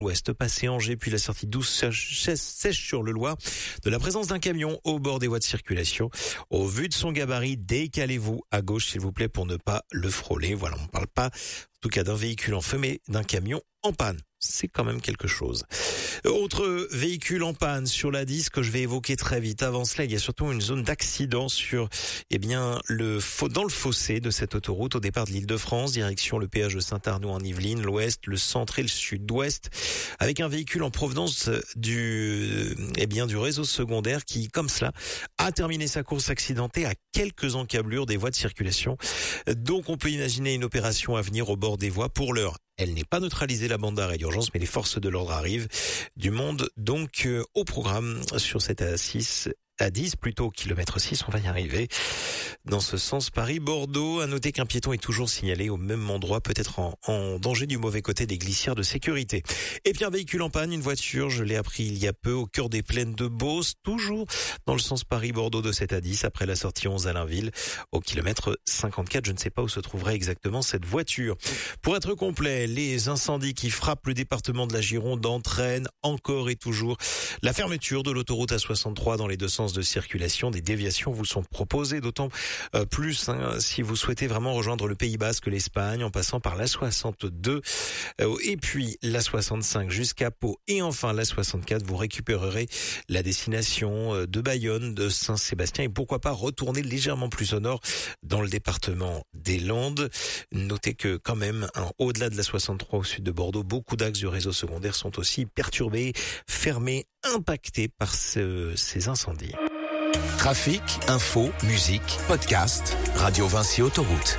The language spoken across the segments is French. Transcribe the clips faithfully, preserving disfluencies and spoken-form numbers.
Ouest, passé Angers, puis la sortie douze sèche, sèche sur le Loir, de la présence d'un camion au bord des voies de circulation. Au vu de son gabarit, décalez-vous à gauche s'il vous plaît pour ne pas le frôler. Voilà, on ne parle pas en tout cas d'un véhicule en feu, mais d'un camion en panne. C'est quand même quelque chose. Autre véhicule en panne sur la dix que je vais évoquer très vite. Avant cela, il y a surtout une zone d'accident sur, eh bien, le dans le fossé de cette autoroute au départ de l'Île-de-France, direction le péage de Saint-Arnaud en Yvelines, l'ouest, le centre et le sud-ouest, avec un véhicule en provenance du, eh bien, du réseau secondaire qui, comme cela, a terminé sa course accidentée à quelques encablures des voies de circulation. Donc, on peut imaginer une opération à venir au bord des voies. Pour l'heure, elle n'est pas neutralisée, la bande d'arrêt d'urgence, mais les forces de l'ordre arrivent. Du monde, donc, euh, au programme sur cette A six, A dix, plutôt kilomètre six, on va y arriver. Dans ce sens, Paris-Bordeaux. À noter qu'un piéton est toujours signalé au même endroit, peut-être en, en danger du mauvais côté des glissières de sécurité. Et puis un véhicule en panne, une voiture, je l'ai appris il y a peu, au cœur des plaines de Beauce, toujours dans le sens Paris-Bordeaux de cette A dix, après la sortie onze à Blainville, au kilomètre cinquante-quatre. Je ne sais pas où se trouverait exactement cette voiture. Pour être complet, les incendies qui frappent le département de la Gironde entraînent encore et toujours la fermeture de l'autoroute A soixante-trois dans les deux sens de circulation. Des déviations vous sont proposées, d'autant euh, plus hein, si vous souhaitez vraiment rejoindre le Pays Basque, l'Espagne, en passant par l'A soixante-deux euh, et puis l'A soixante-cinq jusqu'à Pau, et enfin l'A soixante-quatre. Vous récupérerez la destination euh, de Bayonne, de Saint-Sébastien, et pourquoi pas retourner légèrement plus au nord dans le département des Landes. Notez que quand même, hein, au-delà de l'A soixante-trois au sud de Bordeaux, beaucoup d'axes du réseau secondaire sont aussi perturbés, fermés, impactés par ce, ces incendies. Trafic, info, musique, podcast, Radio Vinci Autoroute.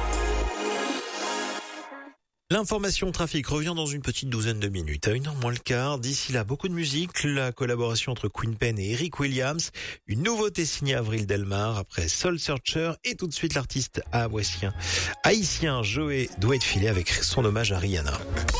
L'information trafic revient dans une petite douzaine de minutes, à une heure moins le quart. D'ici là, beaucoup de musique, la collaboration entre Queen Pen et Eric Williams, une nouveauté signée Avril Delmar, après Soul Searcher, et tout de suite l'artiste haïtien, haïtien Joey Douet-Filet avec son hommage à Rihanna.